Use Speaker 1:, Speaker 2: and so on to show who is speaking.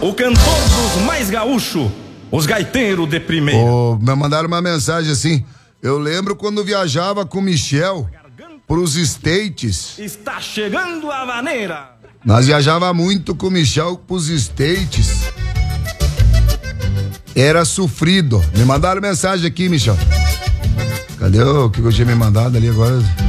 Speaker 1: o cantor dos mais gaúcho, os gaiteiros de primeira.
Speaker 2: Me mandaram uma mensagem assim: eu lembro quando viajava com o Michel pros States.
Speaker 1: Está chegando a vaneira.
Speaker 2: Nós viajava muito com o Michel pros States. Era sofrido. Me mandaram mensagem aqui, Michel. Cadê o que eu tinha me mandado ali agora?